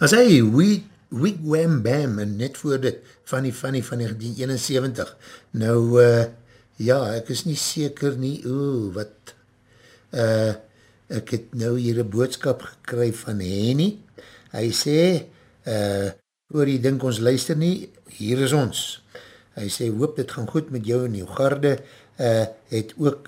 As hy Wig Wham Bam en net voor dit van die 1971. Nou, ja, ek is nie seker nie, wat, ek het nou hier een boodskap gekry van Henny. Hy sê, oor die dink ons luister nie, hier is ons. Hy sê, hoop dit gaan goed met jou en jou garde, het ook,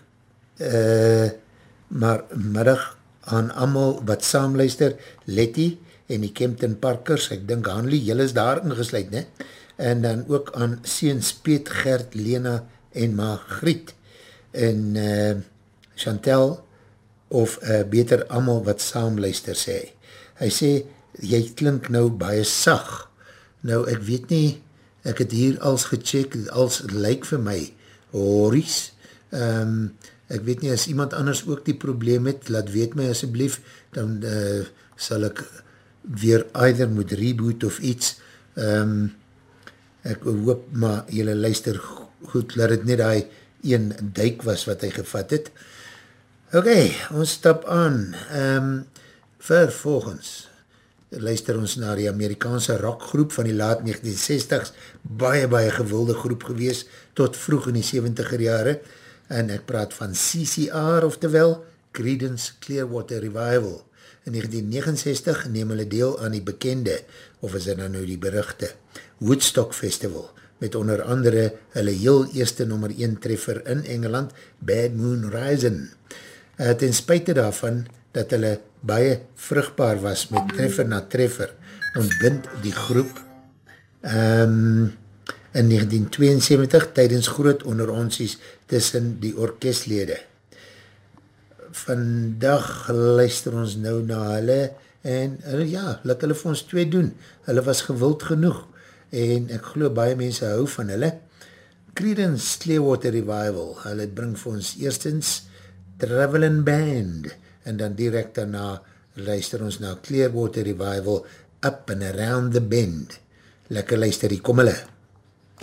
maar middag aan almal wat saamluister, Letty en die Kempton Parkers, ek dink Hanlie, jylle is daar ingesluid, ne? En dan ook aan Seens Piet, Gert, Lena en Margriet en Chantel of beter almal wat saamluister sê. Hy sê, jy klink nou baie sag. Nou, ek weet nie, ek het hier als gecheck, als lyk vir my, hories, ek weet nie, as iemand anders ook die probleem het, laat weet my asseblief, dan sal ek weer either moet reboot of iets, ek hoop maar jylle luister goed, laat het net die een duik was wat hy gevat het. Ok, ons stap aan, vervolgens, luister ons na die Amerikaanse rockgroep van die laat 1960s, baie gewilde groep gewees, tot vroeg in die 70er jare, en ek praat van CCR, oftewel Creedence Clearwater Revival. In 1969 neem hulle deel aan die bekende, of is dit nou die beruchte, Woodstock Festival, met onder andere hulle heel eerste nummer 1 treffer in Engeland, Bad Moon Rising. Ten spyte daarvan, dat hulle baie vrugbaar was met treffer na treffer, ontbind die groep in 1972 tydens groot onderonsies tussen die orkeslede. Vandag luister ons nou na hulle en ja, laat hulle vir ons 2 doen. Hulle was gewild genoeg en ek glo baie mense hou van hulle. Creedence Clearwater Revival, hulle bring vir ons eerstens Traveling Band en dan direct daarna luister ons na Clearwater Revival Up and Around the Bend. Lekker luister, hier kom hulle.